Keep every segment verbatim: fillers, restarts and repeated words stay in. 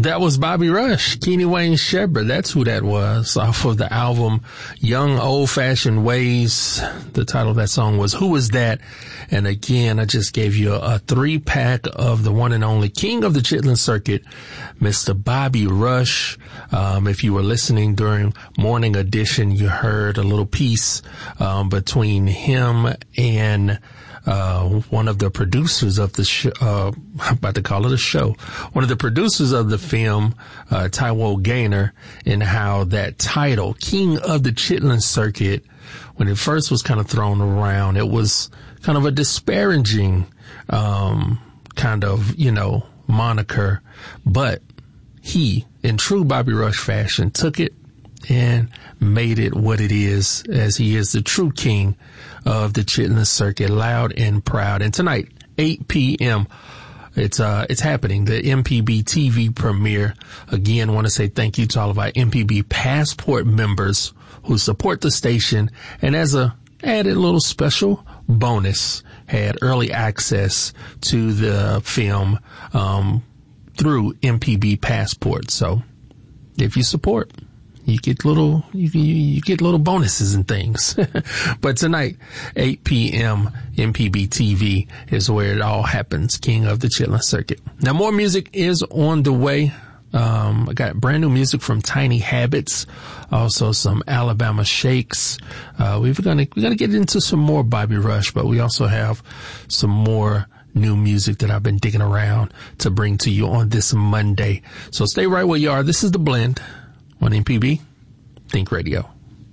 That was Bobby Rush, Kenny Wayne Shepherd. That's who that was, off of the album Young Old Fashioned Ways. The title of that song was Who Was That? And again, I just gave you a, a three pack of the one and only king of the Chitlin Circuit, Mister Bobby Rush. Um, if you were listening during Morning Edition, you heard a little piece um, between him and Uh, one of the producers of the show, uh, I'm about to call it a show, one of the producers of the film, uh, Taiwo Gaynor, and how that title, King of the Chitlin Circuit, when it first was kind of thrown around, it was kind of a disparaging, um, kind of, you know, moniker, but he, in true Bobby Rush fashion, took it and made it what it is, as he is the true king of the Chitlin Circuit, loud and proud. And tonight, eight p.m., it's uh it's happening, the M P B T V premiere. Again, want to say thank you to all of our M P B Passport members who support the station, and as a added little special bonus, had early access to the film um through M P B Passport. So if you support, you get little, you, you, you get little bonuses and things. But tonight, eight p.m., M P B T V is where it all happens. King of the Chitlin Circuit. Now, more music is on the way. Um, I got brand new music from Tiny Habits, also some Alabama Shakes. Uh, we're gonna, we're gonna get into some more Bobby Rush, but we also have some more new music that I've been digging around to bring to you on this Monday. So stay right where you are. This is The Blend on M P B Think Radio.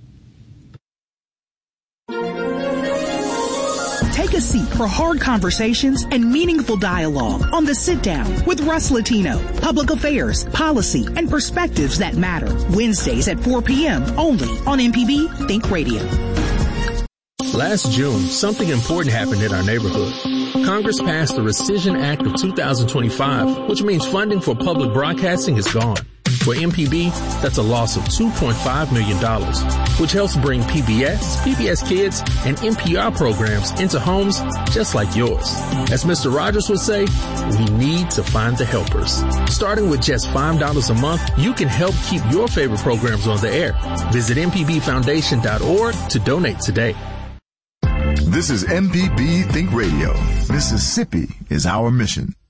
Take a seat for hard conversations and meaningful dialogue on The Sit Down with Russ Latino. Public affairs, policy, and perspectives that matter. Wednesdays at four p.m. only on M P B Think Radio. Last June, something important happened in our neighborhood. Congress passed the Rescission Act of two thousand twenty-five, which means funding for public broadcasting is gone. For M P B, that's a loss of two point five million dollars, which helps bring P B S, P B S Kids, and N P R programs into homes just like yours. As Mister Rogers would say, we need to find the helpers. Starting with just five dollars a month, you can help keep your favorite programs on the air. Visit M P B foundation dot org to donate today. This is M P B Think Radio. Mississippi is our mission.